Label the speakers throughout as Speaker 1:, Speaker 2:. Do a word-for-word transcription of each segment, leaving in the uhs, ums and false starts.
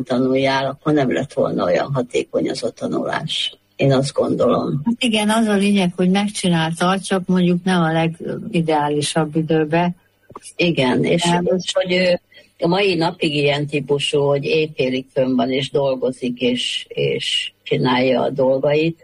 Speaker 1: igazán tanuljál, akkor nem lett volna olyan hatékony az a tanulás. Én azt gondolom.
Speaker 2: Hát igen, az a lényeg, hogy megcsinálta, csak mondjuk nem a legideálisabb időben.
Speaker 1: Igen, és, és hogy ő a mai napig ilyen típusú, hogy éjfélig fönn van, és dolgozik, és, és csinálja a dolgait,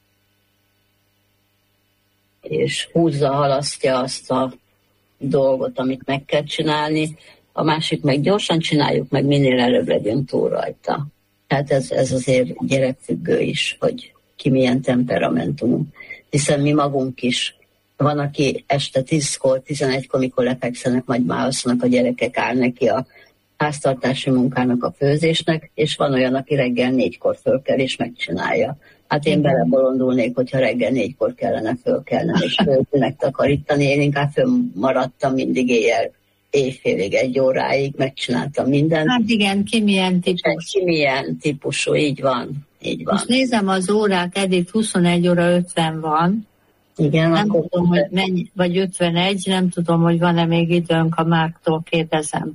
Speaker 1: és húzza, halasztja azt a dolgot, amit meg kell csinálni. A másik meg gyorsan csináljuk, meg minél előbb legyünk túl rajta. Tehát ez, ez azért gyerekfüggő is, hogy ki milyen temperamentumú. Hiszen mi magunk is, van, aki este tízkor, tizenegykor, mikor lefekszenek, majd már alszanak a gyerekek, áll neki a háztartási munkának, a főzésnek, és van olyan, aki reggel négykor föl kell és megcsinálja. Hát én belebolondulnék, hogyha reggel négykor kellene fölkelnem és főzőnek takarítani. Én inkább fönnmaradtam mindig éjjel, éjfélig, egy óráig, megcsináltam mindent.
Speaker 2: Hát igen, ki milyen típus.
Speaker 1: Ki milyen típusú, így van. Így van.
Speaker 2: Most nézem az órát, eddig huszonegy óra ötven van.
Speaker 1: Igen,
Speaker 2: nem tudom, hogy mennyi, vagy ötvenegy, nem tudom, hogy van-e még időnk, a Márktól kérdezem.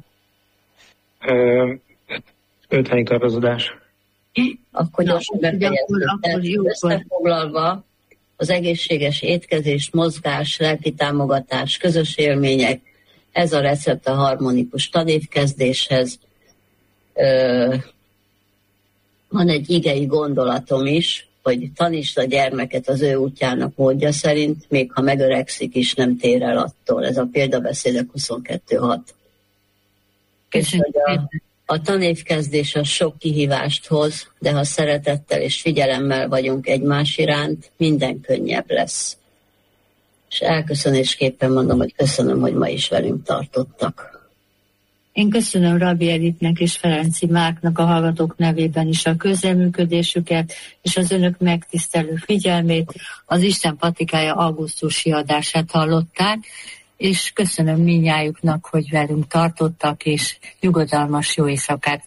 Speaker 3: ötvenig tartozódás.
Speaker 1: Akkor gyorsan befejezzük. Összefoglalva, az egészséges étkezés, mozgás, lelki támogatás, közös élmények, ez a recept a harmonikus tanévkezdéshez. Van egy igei gondolatom is, hogy tanítsd a gyermeket az ő útjának módja szerint, még ha megöregszik is, nem tér el attól. Ez a példabeszédek huszonkettő hat. És hogy a, a tanévkezdés az sok kihívást hoz, de ha szeretettel és figyelemmel vagyunk egymás iránt, minden könnyebb lesz. És elköszönésképpen mondom, hogy köszönöm, hogy ma is velünk tartottak.
Speaker 2: Én köszönöm Rabbi Editnek és Ferenci Márknak a hallgatók nevében is a közreműködésüket és az önök megtisztelő figyelmét. Az Isten patikája augusztusi adását hallották, és köszönöm mindnyájuknak, hogy velünk tartottak, és nyugodalmas jó éjszakát